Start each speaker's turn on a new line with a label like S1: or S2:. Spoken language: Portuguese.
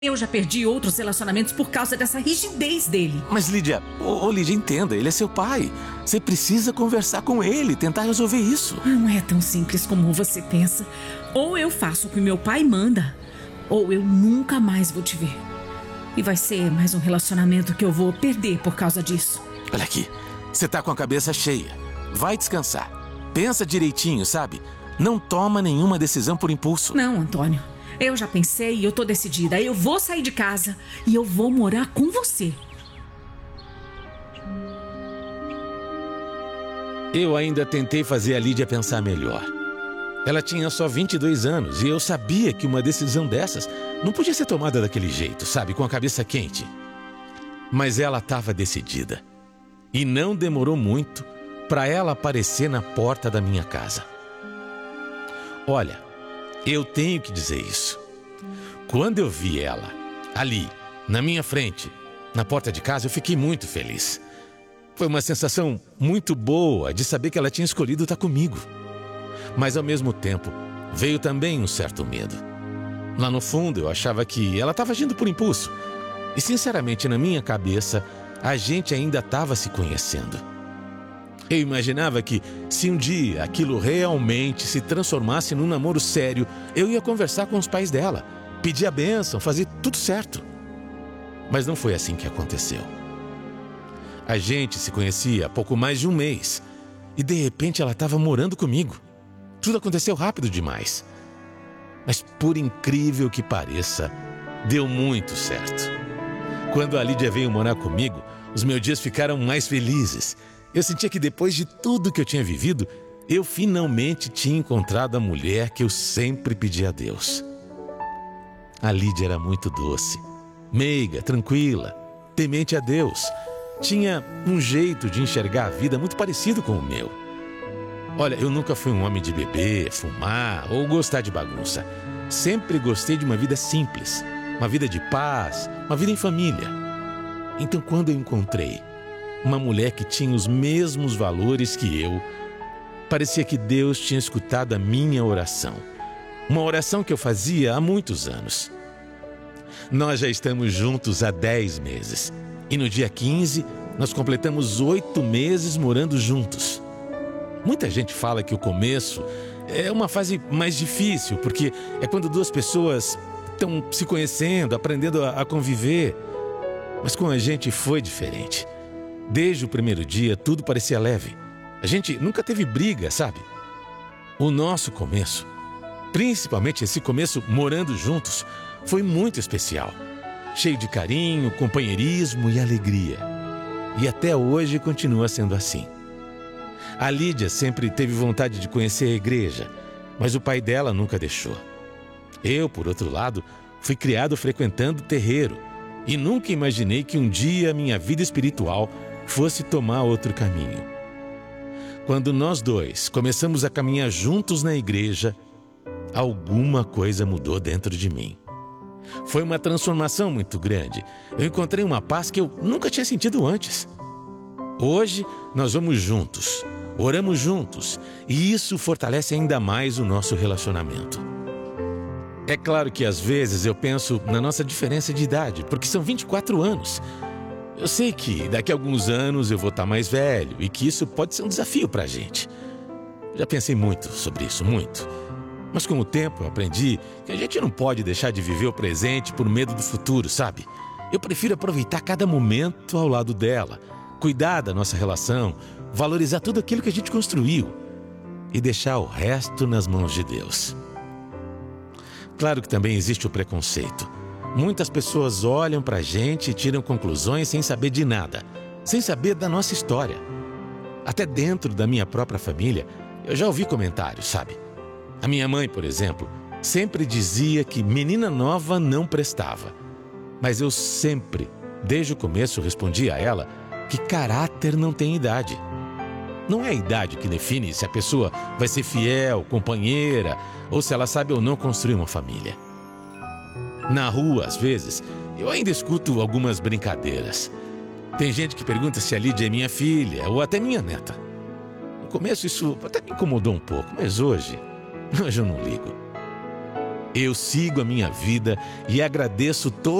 S1: Eu já perdi outros relacionamentos por causa dessa rigidez dele.
S2: Mas Lídia, Lídia, entenda, ele é seu pai. Você precisa conversar com ele, tentar resolver isso.
S1: Não é tão simples como você pensa. Ou eu faço o que meu pai manda, ou eu nunca mais vou te ver. E vai ser mais um relacionamento que eu vou perder por causa disso.
S2: Olha aqui, você tá com a cabeça cheia. Vai descansar. Pensa direitinho, sabe? Não toma nenhuma decisão por impulso.
S1: Não, Antônio. Eu já pensei e eu tô decidida. Eu vou sair de casa e eu vou morar com você.
S2: Eu ainda tentei fazer a Lídia pensar melhor. Ela tinha só 22 anos e eu sabia que uma decisão dessas não podia ser tomada daquele jeito, sabe? Com a cabeça quente. Mas ela estava decidida. E não demorou muito para ela aparecer na porta da minha casa. Olha, eu tenho que dizer isso. Quando eu vi ela ali, na minha frente, na porta de casa, eu fiquei muito feliz. Foi uma sensação muito boa de saber que ela tinha escolhido estar comigo. Mas ao mesmo tempo, veio também um certo medo. Lá no fundo, eu achava que ela estava agindo por impulso. E sinceramente, na minha cabeça, a gente ainda estava se conhecendo. Eu imaginava que, se um dia aquilo realmente se transformasse num namoro sério, eu ia conversar com os pais dela, pedir a bênção, fazer tudo certo. Mas não foi assim que aconteceu. A gente se conhecia há pouco mais de um mês e, de repente, ela estava morando comigo. Tudo aconteceu rápido demais. Mas, por incrível que pareça, deu muito certo. Quando a Lídia veio morar comigo, os meus dias ficaram mais felizes. Eu sentia que depois de tudo que eu tinha vivido, eu finalmente tinha encontrado a mulher que eu sempre pedi a Deus. A Lídia era muito doce, meiga, tranquila, temente a Deus. Tinha um jeito de enxergar a vida muito parecido com o meu. Olha, eu nunca fui um homem de beber, fumar ou gostar de bagunça. Sempre gostei de uma vida simples, uma vida de paz, uma vida em família. Então, quando eu encontrei uma mulher que tinha os mesmos valores que eu, parecia que Deus tinha escutado a minha oração. Uma oração que eu fazia há muitos anos. Nós já estamos juntos há 10 meses. E no dia 15, nós completamos 8 meses morando juntos. Muita gente fala que o começo é uma fase mais difícil, porque é quando duas pessoas estão se conhecendo, aprendendo a conviver. Mas com a gente foi diferente. Desde o primeiro dia, tudo parecia leve. A gente nunca teve briga, sabe? O nosso começo, principalmente esse começo morando juntos, foi muito especial. Cheio de carinho, companheirismo e alegria. E até hoje continua sendo assim. A Lídia sempre teve vontade de conhecer a igreja, mas o pai dela nunca deixou. Eu, por outro lado, fui criado frequentando terreiro e nunca imaginei que um dia a minha vida espiritual fosse tomar outro caminho. Quando nós dois começamos a caminhar juntos na igreja, alguma coisa mudou dentro de mim. Foi uma transformação muito grande. Eu encontrei uma paz que eu nunca tinha sentido antes. Hoje, nós vamos juntos, oramos juntos, e isso fortalece ainda mais o nosso relacionamento. É claro que às vezes eu penso na nossa diferença de idade, porque são 24 anos. Eu sei que daqui a alguns anos eu vou estar mais velho e que isso pode ser um desafio para a gente. Já pensei muito sobre isso, muito. Mas com o tempo eu aprendi que a gente não pode deixar de viver o presente por medo do futuro, sabe? Eu prefiro aproveitar cada momento ao lado dela, cuidar da nossa relação, valorizar tudo aquilo que a gente construiu e deixar o resto nas mãos de Deus. Claro que também existe o preconceito. Muitas pessoas olham pra gente e tiram conclusões sem saber de nada, sem saber da nossa história. Até dentro da minha própria família, eu já ouvi comentários, sabe? A minha mãe, por exemplo, sempre dizia que menina nova não prestava. Mas eu sempre, desde o começo, respondi a ela que caráter não tem idade. Não é a idade que define se a pessoa vai ser fiel, companheira, ou se ela sabe ou não construir uma família. Na rua, às vezes, eu ainda escuto algumas brincadeiras. Tem gente que pergunta se a Lídia é minha filha ou até minha neta. No começo isso até me incomodou um pouco, mas hoje eu não ligo. Eu sigo a minha vida e agradeço